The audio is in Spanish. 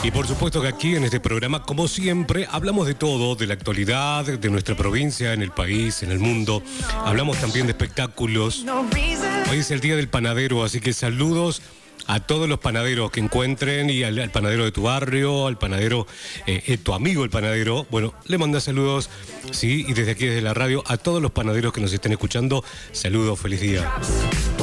Y por supuesto que aquí en este programa, como siempre, hablamos de todo, de la actualidad, de nuestra provincia, en el país, en el mundo. Hablamos también de espectáculos. Hoy es el Día del Panadero, así que saludos a todos los panaderos que encuentren y al panadero de tu barrio, al panadero, tu amigo el panadero. Bueno, le manda saludos, sí, y desde aquí, desde la radio, a todos los panaderos que nos estén escuchando. Saludos, feliz día.